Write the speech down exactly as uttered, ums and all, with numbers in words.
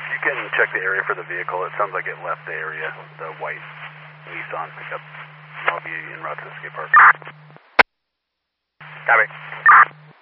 if you can check the area for the vehicle, it sounds like it left the area, the white Nissan pickup. I'll be en route to the skate park. Copy.